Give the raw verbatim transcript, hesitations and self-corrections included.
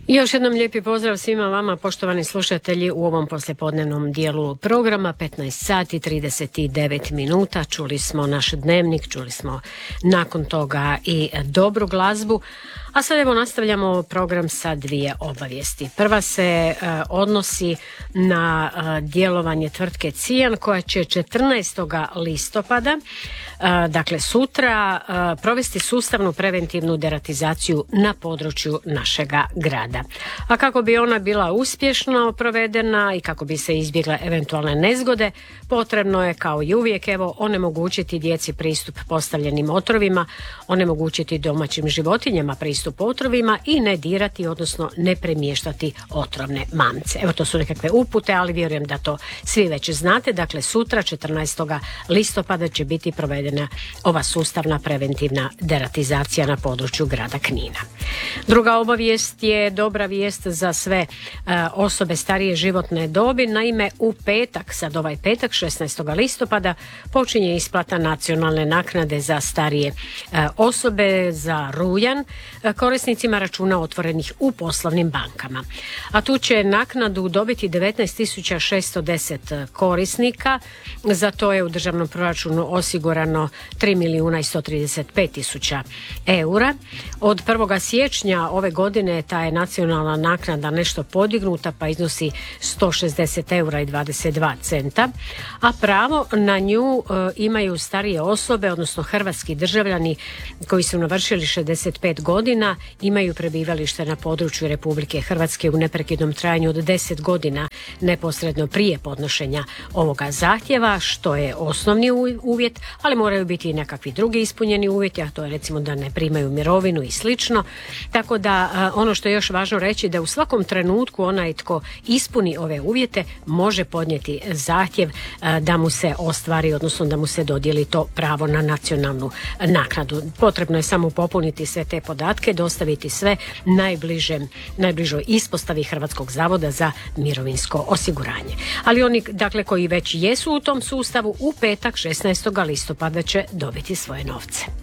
Još jednom lijepi pozdrav svima vama, poštovani slušatelji, u ovom poslijepodnevnom dijelu programa. Petnaest sati trideset devet minuta, čuli smo naš dnevnik, čuli smo nakon toga i dobru glazbu. A sad evo nastavljamo program sa dvije obavijesti. Prva se e, odnosi na e, djelovanje tvrtke Cijan koja će četrnaestog listopada, e, dakle sutra, e, provesti sustavnu preventivnu deratizaciju na području našega grada. A kako bi ona bila uspješno provedena i kako bi se izbjegle eventualne nezgode, potrebno je kao i uvijek evo onemogućiti djeci pristup postavljenim otrovima, onemogućiti domaćim životinjama pristup otrovima i ne dirati, odnosno ne premještati otrovne mamce. Evo, to su nekakve upute, ali vjerujem da to svi već znate. Dakle, sutra četrnaestog listopada će biti provedena ova sustavna preventivna deratizacija na području grada Knina. Druga obavijest je dobra vijest za sve e, osobe starije životne dobi. Naime, u petak, sad ovaj petak, šesnaestog listopada, počinje isplata nacionalne naknade za starije e, osobe za rujan e, korisnicima računa otvorenih u poslovnim bankama. A tu će naknadu dobiti devetnaest tisuća šesto deset korisnika. Za to je u državnom proračunu osigurano tri milijuna i sto trideset pet tisuća eura. Od prvog siječnja ove godine ta je nacionalna naknada nešto podignuta pa iznosi sto šezdeset eura i dvadeset dva centa, a pravo na nju e, imaju starije osobe, odnosno hrvatski državljani koji su navršili šezdeset pet godina, imaju prebivalište na području Republike Hrvatske u neprekidnom trajanju od deset godina neposredno prije podnošenja ovoga zahtjeva, što je osnovni uvjet, ali moraju biti i nekakvi drugi ispunjeni uvjeti, a to je recimo da ne primaju mirovinu i slično. Tako da ono što je još važno reći da u svakom trenutku onaj tko ispuni ove uvjete može podnijeti zahtjev da mu se ostvari, odnosno da mu se dodijeli to pravo na nacionalnu naknadu. Potrebno je samo popuniti sve te podatke, dostaviti sve najbliže, najbližoj ispostavi Hrvatskog zavoda za mirovinsko osiguranje. Ali oni, dakle, koji već jesu u tom sustavu, u petak šesnaestog listopada će dobiti svoje novce.